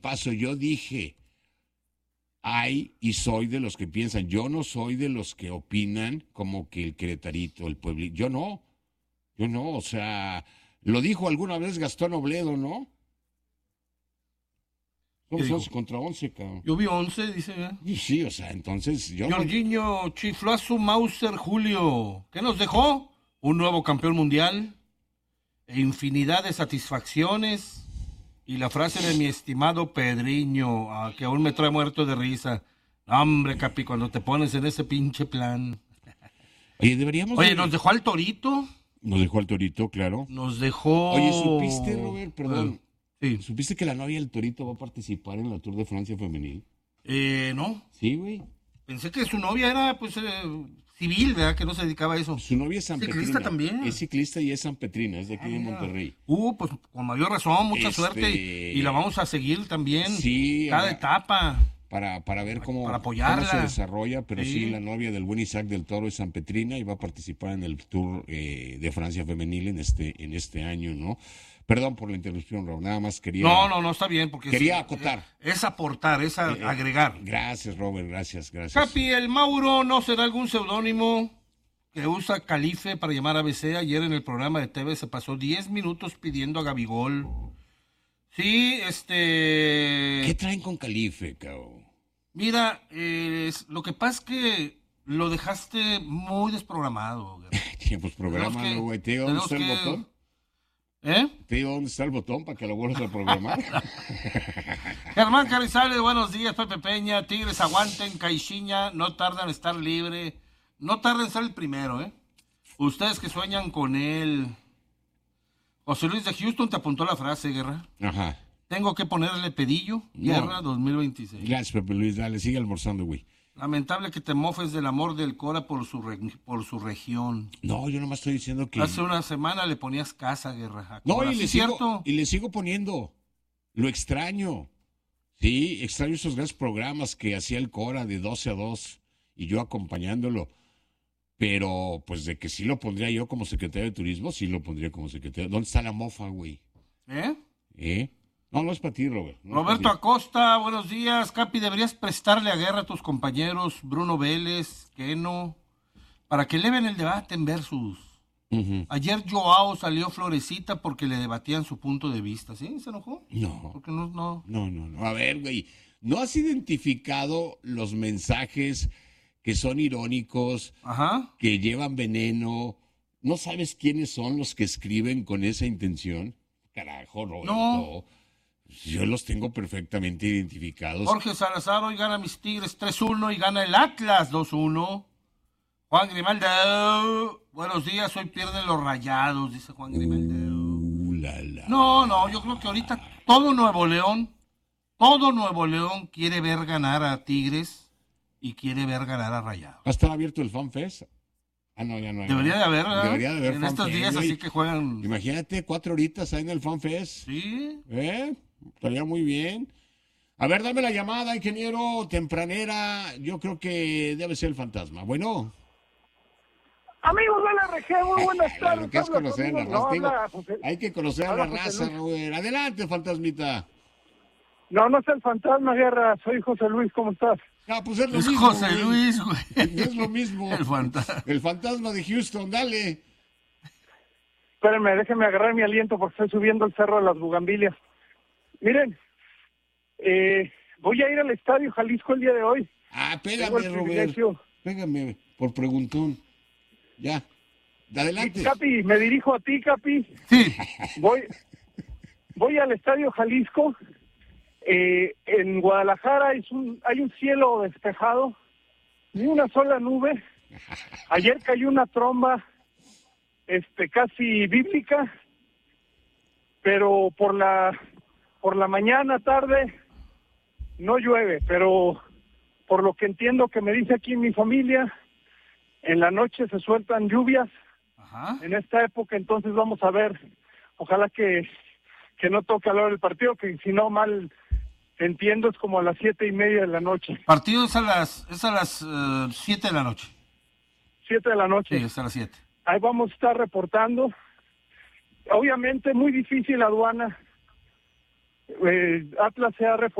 paso, yo dije, hay y soy de los que piensan, yo no soy de los que opinan como que el Queretarito, el pueblito, yo no, o sea, lo dijo alguna vez Gastón Obledo, ¿no? Somos 11 contra 11, cabrón. Yo vi 11, dice. Sí, o sea, entonces yo no... Jorginho chifló a su Mauser Julio. ¿Qué nos dejó? Un nuevo campeón mundial, e infinidad de satisfacciones, y la frase de mi estimado Pedriño, que aún me trae muerto de risa. Hombre, Capi, cuando te pones en ese pinche plan. Oye, nos dejó al Torito. Nos dejó al Torito, claro. Nos dejó... Oye, ¿supiste, Robert? Perdón. Sí. ¿Supiste que la novia del Torito va a participar en la Tour de Francia femenil? No. Sí, güey. Pensé que su novia era, pues, civil, ¿verdad? Que no se dedicaba a eso. Su novia es sanpetrina. ¿Ciclista también? Es ciclista y es sanpetrina, es de aquí de Monterrey. Pues con mayor razón, mucha suerte. Y la vamos a seguir también. Sí. Cada etapa. Para ver cómo se desarrolla, pero sí, la novia del buen Isaac del Toro es sanpetrina y va a participar en el Tour de Francia femenil en este año, ¿no? Perdón por la interrupción, Raúl, nada más quería... No, está bien, porque... Quería acotar. Es aportar, es agregar. Gracias, Robert, gracias. Capi, el Mauro, ¿no será algún seudónimo que usa Calife para llamar a ABC? Ayer en el programa de TV se pasó 10 minutos pidiendo a Gabigol. Sí, ¿Qué traen con Calife, cabrón? Mira, lo que pasa es que lo dejaste muy desprogramado. Pues prográmalo, güey. ¿Te digo dónde está el botón? ¿Te digo dónde está el botón para que lo vuelvas a programar? Germán Carrizales, buenos días, Pepe Peña. Tigres, aguanten, Caixinha, no tardan en estar libre. No tardan en ser el primero, Ustedes que sueñan con él. José Luis de Houston te apuntó la frase, Guerra. Ajá. Tengo que ponerle pedillo, Guerra 2026. Gracias, Pepe Luis, dale, sigue almorzando, güey. Lamentable que te mofes del amor del Cora por su región. No, yo nomás estoy diciendo que... Hace una semana le ponías casa, Guerra. No, y le sigo poniendo. Lo extraño. Sí, extraño esos grandes programas que hacía el Cora de 12 a 2 y yo acompañándolo. Pero, pues, de que sí lo pondría yo como secretario de Turismo, sí lo pondría como secretario. ¿Dónde está la mofa, güey? No es para ti, Robert. Roberto Acosta, buenos días. Capi, deberías prestarle a Guerra a tus compañeros Bruno Vélez, Keno, para que eleven el debate en Versus. Uh-huh. Ayer Joao salió florecita porque le debatían su punto de vista. ¿Sí? ¿Se enojó? No. Porque no. A ver, güey, ¿no has identificado los mensajes que son irónicos, que llevan veneno? ¿No sabes quiénes son los que escriben con esa intención? Carajo, Roberto. No. Yo los tengo perfectamente identificados. Jorge Salazar, hoy gana mis Tigres 3-1 y gana el Atlas 2-1. Juan Grimaldo, buenos días, hoy pierden los Rayados, dice Juan Grimaldo. No, yo creo que ahorita todo Nuevo León quiere ver ganar a Tigres y quiere ver ganar a Rayados. ¿Va a estar abierto el FanFest? No, ya no hay. Debería de haber, ¿verdad? Debería de haber en estos días, así que juegan. Imagínate, 4 horitas ahí en el FanFest. Sí. Estaría muy bien. A ver, dame la llamada, ingeniero, tempranera. Yo creo que debe ser el fantasma. Bueno. Amigos de la RG, muy buenas tardes. Lo que es conocer la raza. Hay que conocer a la raza, Robert. Adelante, fantasmita. No es el fantasma, Guerra. Soy José Luis, ¿cómo estás? Pues es lo mismo. José Luis, güey. Es lo mismo. El fantasma de Houston, dale. Espérenme, déjenme agarrar mi aliento porque estoy subiendo el cerro de las Bugambilias. Miren, voy a ir al Estadio Jalisco el día de hoy. Pégame, Robert. Pégame por preguntón. Ya, adelante. Capi, me dirijo a ti, Capi. Sí. Voy al Estadio Jalisco. En Guadalajara hay un cielo despejado, ni una sola nube. Ayer cayó una tromba casi bíblica, pero por la mañana, tarde, no llueve, pero por lo que entiendo que me dice aquí mi familia, en la noche se sueltan lluvias. En esta época, entonces vamos a ver, ojalá que no toque a la hora del partido, que si no mal entiendo es como a las 7:30 de la noche. Partido es a las 7 de la noche. 7 de la noche. Sí, es a las 7. Ahí vamos a estar reportando. Obviamente muy difícil aduana. Atlas se ha